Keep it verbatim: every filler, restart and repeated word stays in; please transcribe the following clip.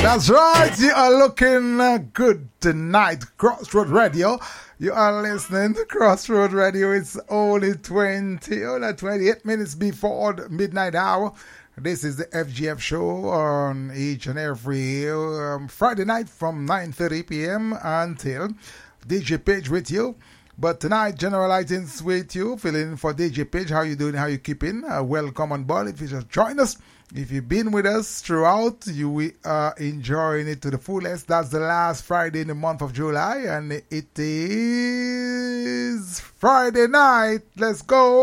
That's right, you are looking uh, good tonight. Crossroad Radio. You are listening to Crossroad Radio. It's only twenty, only twenty-eight minutes before the midnight hour. This is the F G F show on each and every um, Friday night from nine thirty p.m. until D J Page with you. But tonight, General Lightings with you, filling in for D J Page. How you doing? How you keeping? Uh, welcome on board. If you just join us, if you've been with us throughout, you are enjoying it to the fullest. That's the last Friday in the month of July, and it is Friday night. Let's go.